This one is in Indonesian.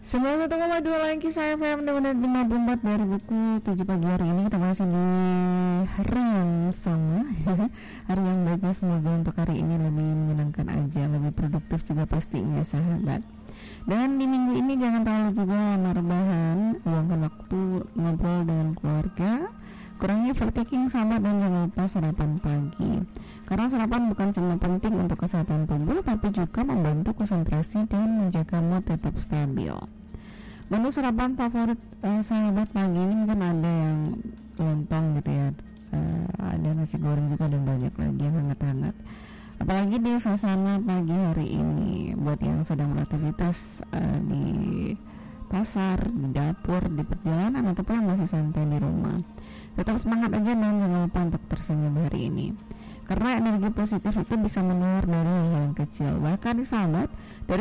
91,2 lagi saya FM menit 54 dari buku 7 pagi hari ini. Kita masih di hari yang sama hari yang baik, semoga untuk hari ini lebih menyenangkan aja, lebih produktif juga pastinya sahabat. Dan di minggu ini jangan terlalu juga lama rebahan, luangkan waktu ngobrol dengan keluarga, kurangi overthinking sahabat, dan jangan lupa sarapan pagi. Karena sarapan bukan cuma penting untuk kesehatan tubuh, tapi juga membantu konsentrasi dan menjaga mood tetap stabil. Menu sarapan favorit sahabat pagi ini mungkin ada yang lontong gitu ya, ada nasi goreng juga, dan banyak lagi yang hangat-hangat. Apalagi di suasana pagi hari ini, buat yang sedang beraktivitas di pasar, di dapur, di perjalanan, ataupun yang masih santai di rumah, tetap semangat aja dan jangan lupa untuk tersenyum hari ini. Karena energi positif itu bisa menular dari hal yang kecil. Bahkan di sahabat, dari